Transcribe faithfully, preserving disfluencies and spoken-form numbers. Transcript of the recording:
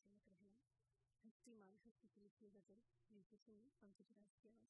तिलक रहना, हस्ती मान हस्ती तिलक की गजल, नीचे सुनी पंकज राज की आवाज।